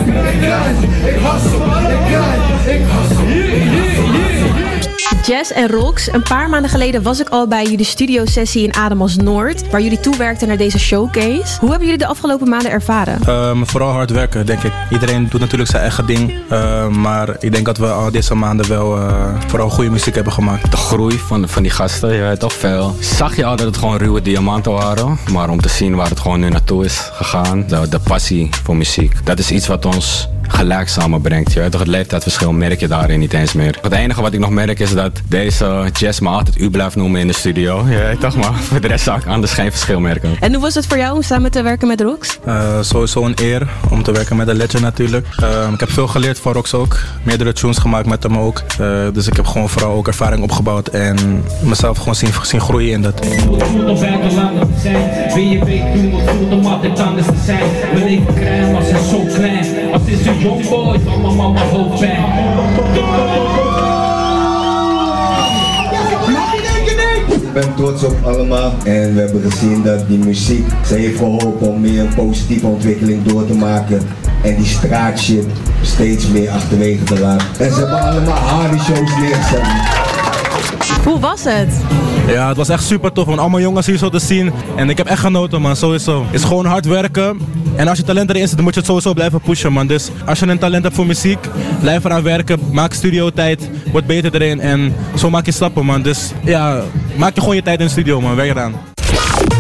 Jess en Rox, een paar maanden geleden was ik al bij jullie studiosessie in Ademals Noord, waar jullie toewerkten naar deze showcase. Hoe hebben jullie de afgelopen maanden ervaren? Vooral hard werken, denk ik. Iedereen doet natuurlijk zijn eigen ding, maar ik denk dat we al deze maanden wel vooral goede muziek hebben gemaakt. De groei van die gasten, je weet toch veel. Zag je al dat het gewoon ruwe diamanten waren, maar om te zien waar het gewoon nu naartoe is gegaan, de passie voor muziek, dat is iets wat ons gelijk samenbrengt. Je weet toch, het leeftijdsverschil merk je daarin niet eens meer. Het enige wat ik nog merk is dat deze Jess me altijd u blijft noemen in de studio. Je weet toch, maar voor de rest zou ik anders geen verschil merken. En hoe was het voor jou om samen te werken met Rox? Sowieso een eer om te werken met een legend natuurlijk. Ik heb veel geleerd van Rox ook. Meerdere tunes gemaakt met hem ook. Dus ik heb gewoon vooral ook ervaring opgebouwd en mezelf gewoon zien groeien in dat. Jongboy van mijn mama hoofdpijn. Ik ben trots op allemaal en we hebben gezien dat die muziek, ze heeft geholpen om meer een positieve ontwikkeling door te maken en die straatshit steeds meer achterwege te laten. En ze hebben allemaal harde shows neergezet. Hoe was het? Ja, het was echt super tof om allemaal jongens hier zo te zien. En ik heb echt genoten, man, sowieso. Het is gewoon hard werken. En als je talent erin zit, dan moet je het sowieso blijven pushen, man. Dus als je een talent hebt voor muziek, blijf eraan werken. Maak studiotijd, word beter erin en zo maak je stappen, man. Dus ja, maak je gewoon je tijd in de studio, man. Werk eraan.